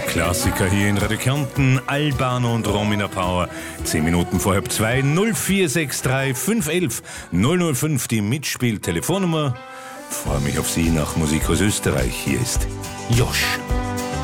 Klassiker hier in Radio Kärnten, Albano und Romina Power. 10 Minuten vor 1:30, 0463 511 005, die Mitspieltelefonnummer. Freue mich auf Sie nach Musik aus Österreich. Hier ist Josh.